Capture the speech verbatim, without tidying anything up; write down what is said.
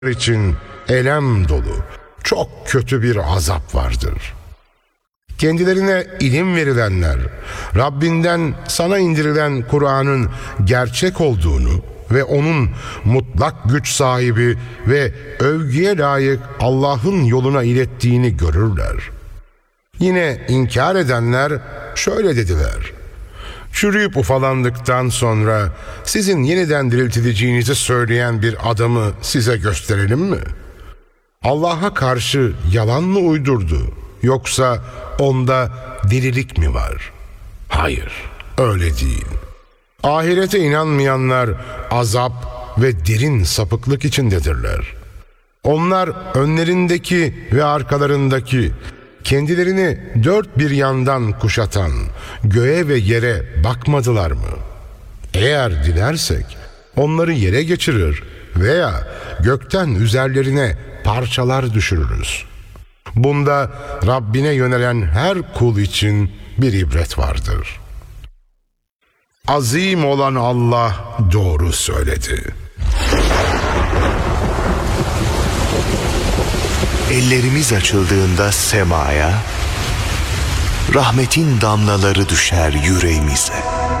için elem dolu, çok kötü bir azap vardır. Kendilerine ilim verilenler, Rabbinden sana indirilen Kur'an'ın gerçek olduğunu ve onun mutlak güç sahibi ve övgüye layık Allah'ın yoluna ilettiğini görürler. Yine inkar edenler şöyle dediler: çürüyüp ufalandıktan sonra sizin yeniden diriltileceğinizi söyleyen bir adamı size gösterelim mi? Allah'a karşı yalan mı uydurdu, yoksa onda dirilik mi var? Hayır, öyle değil. Ahirete inanmayanlar azap ve derin sapıklık içindedirler. Onlar önlerindeki ve arkalarındaki, kendilerini dört bir yandan kuşatan göğe ve yere bakmadılar mı? Eğer dilersek onları yere geçirir veya gökten üzerlerine parçalar düşürürüz. Bunda Rabbine yönelen her kul için bir ibret vardır. Azim olan Allah doğru söyledi. Ellerimiz açıldığında semaya, rahmetin damlaları düşer yüreğimize.